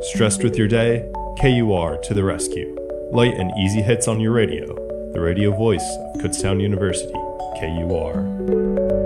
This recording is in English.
Stressed with your day? KUR to the rescue. Light and easy hits on your radio. The radio voice of Kutztown University, KUR.